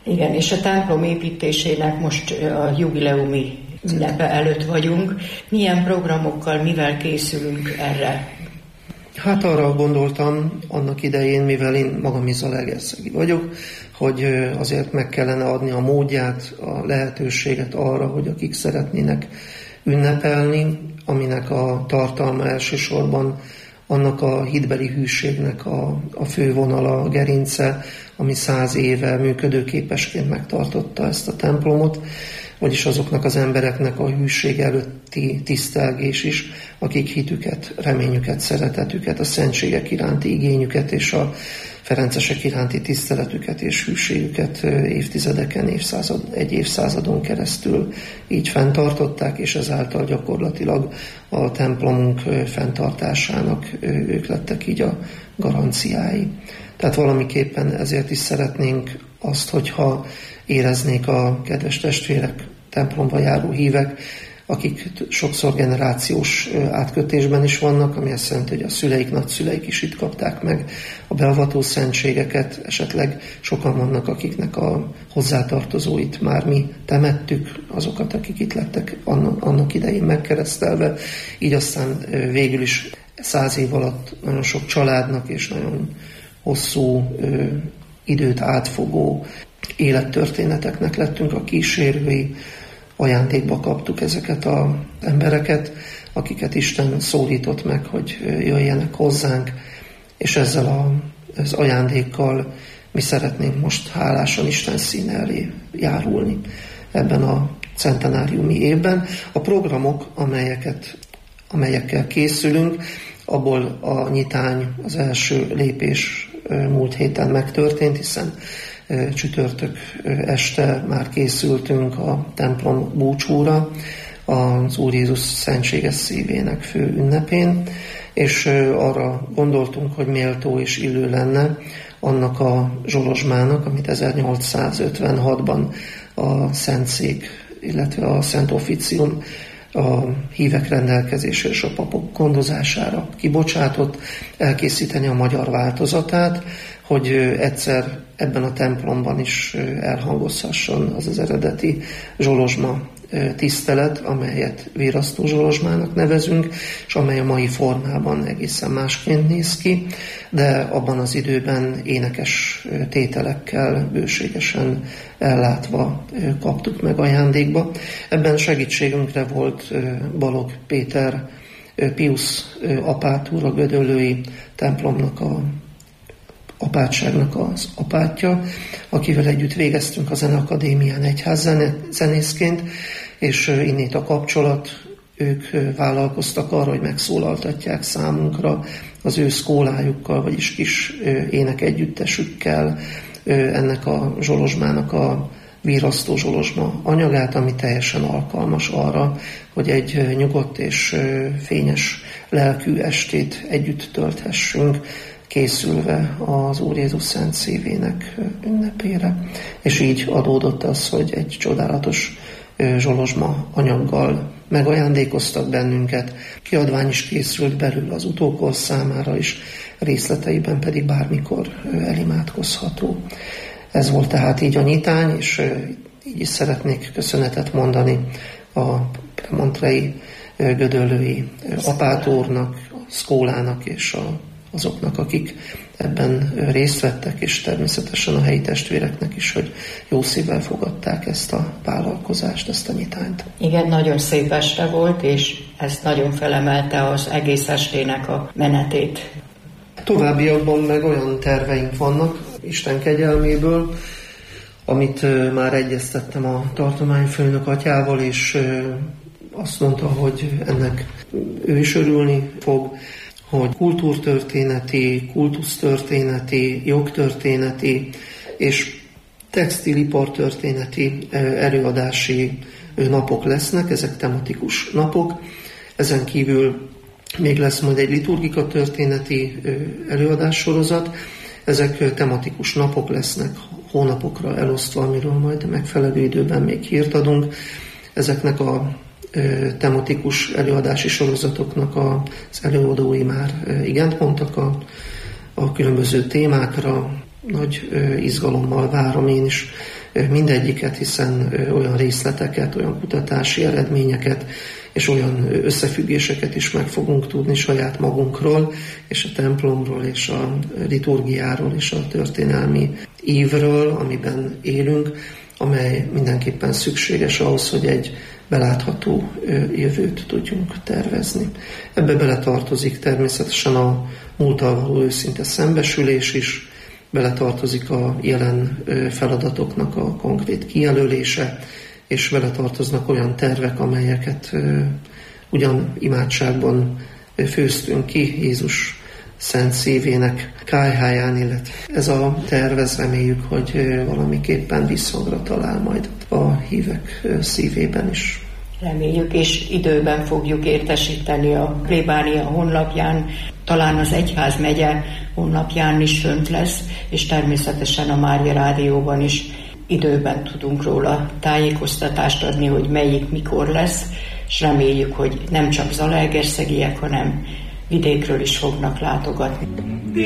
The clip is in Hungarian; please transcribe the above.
Igen, és a templom építésének most a jubileumi ünnepe előtt vagyunk. Milyen programokkal, mivel készülünk erre? Hát arra gondoltam annak idején, mivel én magam is zalaegerszegi vagyok, hogy azért meg kellene adni a módját, a lehetőséget arra, hogy akik szeretnének ünnepelni, aminek a tartalma elsősorban annak a hitbeli hűségnek a fővonala, a gerince, ami 100 éve működőképesként megtartotta ezt a templomot, vagyis azoknak az embereknek a hűség előtti tisztelgés is, akik hitüket, reményüket, szeretetüket, a szentségek iránti igényüket és a ferencesek iránti tiszteletüket és hűségüket évtizedeken, egy évszázadon keresztül így fenntartották, és ezáltal gyakorlatilag a templomunk fenntartásának ők lettek így a garanciái. Tehát valamiképpen ezért is szeretnénk azt, hogyha éreznék a kedves testvérek, templomba járó hívek, akik sokszor generációs átkötésben is vannak, ami azt jelenti, hogy a szüleik, nagyszüleik is itt kapták meg a beavató szentségeket, esetleg sokan vannak, akiknek a hozzátartozóit már mi temettük, azokat, akik itt lettek annak idején megkeresztelve, így aztán végül is 100 év alatt nagyon sok családnak és nagyon hosszú időt átfogó élettörténeteknek lettünk a kísérői, ajándékba kaptuk ezeket az embereket, akiket Isten szólított meg, hogy jöjjenek hozzánk, és ezzel az ajándékkal mi szeretnénk most hálásan Isten színe elé járulni ebben a centenáriumi évben. A programok, amelyekkel készülünk, abból a nyitány, az első lépés múlt héten megtörtént, hiszen csütörtök este már készültünk a templom búcsúra, az Úr Jézus szentséges szívének fő ünnepén, és arra gondoltunk, hogy méltó és illő lenne annak a zsolozsmának, amit 1856-ban a Szentszék, illetve a Szent Officium a hívek rendelkezésére és a papok gondozására kibocsátott, elkészíteni a magyar változatát, hogy egyszer ebben a templomban is elhangozhasson az eredeti zsolozsma tisztelet, amelyet virasztó zsolozsmának nevezünk, és amely a mai formában egészen másként néz ki, de abban az időben énekes tételekkel bőségesen ellátva kaptuk meg ajándékba. Ebben segítségünkre volt Balog Péter Piusz apátúr, a gödöllői templomnak apátságnak az apátja, akivel együtt végeztünk a Zeneakadémián egyházzenészként, és innét a kapcsolat, ők vállalkoztak arra, hogy megszólaltatják számunkra az ő szkólájukkal, vagyis kis énekegyüttesükkel ennek a zsolozsmának a virasztó zsolozsma anyagát, ami teljesen alkalmas arra, hogy egy nyugodt és fényes lelkű estét együtt tölthessünk, készülve az Úr Jézus Szent Szívének ünnepére. És így adódott az, hogy egy csodálatos zsolozsma anyaggal megajándékoztak bennünket. Kiadvány is készült belül az utókor számára is, részleteiben pedig bármikor elimádkozható. Ez volt tehát így a nyitány, és így is szeretnék köszönetet mondani a premontrei gödöllői apátúrnak, a szkólának és azoknak, akik ebben részt vettek, és természetesen a helyi testvéreknek is, hogy jó szívvel fogadták ezt a vállalkozást, ezt a nyitányt. Igen, nagyon szép este volt, és ez nagyon felemelte az egész estének a menetét. Továbbiakban meg olyan terveink vannak, Isten kegyelméből, amit már egyeztettem a tartományfőnök atyával, és azt mondta, hogy ennek ő is örülni fog, hogy kultúrtörténeti, kultusztörténeti, jogtörténeti és textilipartörténeti előadási napok lesznek, ezek tematikus napok. Ezen kívül még lesz majd egy liturgika történeti előadássorozat. Ezek tematikus napok lesznek, hónapokra elosztva, amiről majd megfelelő időben még hírt adunk. Ezeknek a tematikus előadási sorozatoknak az előadói már igent mondtak a különböző témákra, nagy izgalommal várom én is mindegyiket, hiszen olyan részleteket, olyan kutatási eredményeket és olyan összefüggéseket is meg fogunk tudni saját magunkról, és a templomról, és a liturgiáról, és a történelmi ívről, amiben élünk, amely mindenképpen szükséges ahhoz, hogy egy belátható jövőt tudjunk tervezni. Ebbe beletartozik természetesen a múlttal való őszinte szembesülés is, beletartozik a jelen feladatoknak a konkrét kijelölése, és beletartoznak olyan tervek, amelyeket ugyan imádságban főztünk ki Jézus szent szívének kályháján, illetve ez a terv, reméljük, hogy valamiképpen visszhangra talál majd a hívek szívében is. Reméljük, és időben fogjuk értesíteni a plébánia honlapján, talán az egyházmegye honlapján is fönt lesz, és természetesen a Mária Rádióban is időben tudunk róla tájékoztatást adni, hogy melyik mikor lesz, és reméljük, hogy nem csak zalaegerszegiek, hanem vidékről is fognak látogatni.